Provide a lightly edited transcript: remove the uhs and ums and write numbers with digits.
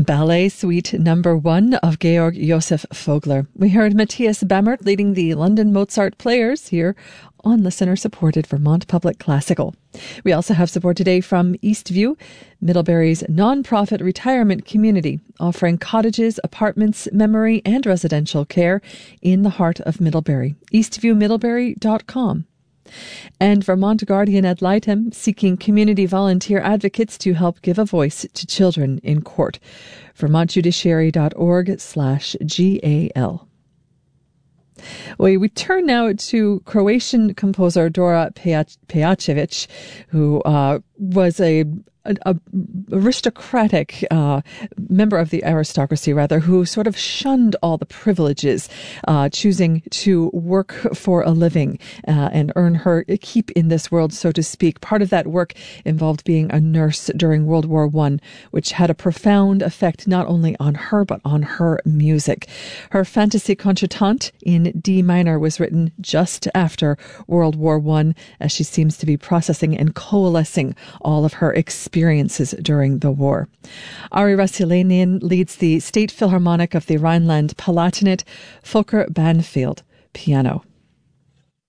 Ballet Suite Number 1 of Georg Josef Vogler. We heard Matthias Bamert leading the London Mozart Players here on listener-supported Vermont Public Classical. We also have support today from Eastview, Middlebury's non-profit retirement community, offering cottages, apartments, memory, and residential care in the heart of Middlebury. EastviewMiddlebury.com. And Vermont Guardian ad litem, seeking community volunteer advocates to help give a voice to children in court. VermontJudiciary.org/GAL. We turn now to Croatian composer Dora Pejacevic, who was an aristocratic member of the aristocracy, who sort of shunned all the privileges, choosing to work for a living and earn her keep in this world, so to speak. Part of that work involved being a nurse during World War I, which had a profound effect not only on her, but on her music. Her Fantasy Concertante in D minor was written just after World War I, as she seems to be processing and coalescing all of her experiences during the war. Ari Rasulanian leads the State Philharmonic of the Rhineland Palatinate, Volker Banfield, piano.